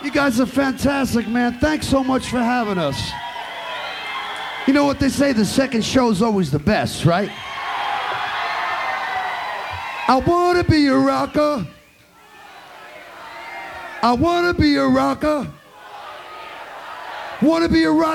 You guys are fantastic, man. Thanks so much for having us. You know what they say, the second show's always the best, right? I wanna be a rocker. I wanna be a rocker. Wanna be a rocker.